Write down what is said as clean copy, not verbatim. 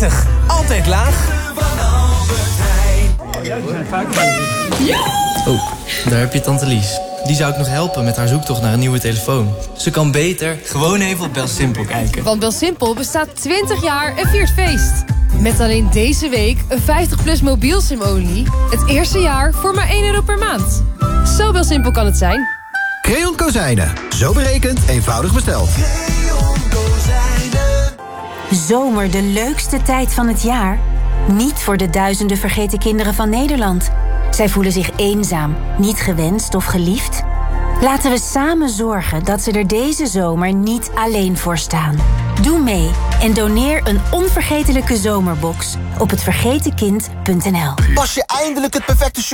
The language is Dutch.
Prettig, altijd laag. Oh, daar heb je tante Lies. Die zou ik nog helpen met haar zoektocht naar een nieuwe telefoon. Ze kan beter gewoon even op BelSimpel kijken. Want BelSimpel bestaat 20 jaar en viert feest. Met alleen deze week een 50+ mobiel SIM-only. Het eerste jaar voor maar €1 per maand. Zo BelSimpel kan het zijn. Creon Kozijnen. Zo berekend, eenvoudig besteld. Zomer, de leukste tijd van het jaar? Niet voor de duizenden vergeten kinderen van Nederland. Zij voelen zich eenzaam, niet gewenst of geliefd. Laten we samen zorgen dat ze er deze zomer niet alleen voor staan. Doe mee en doneer een onvergetelijke zomerbox op hetvergetenkind.nl. Pas je eindelijk het perfecte shirt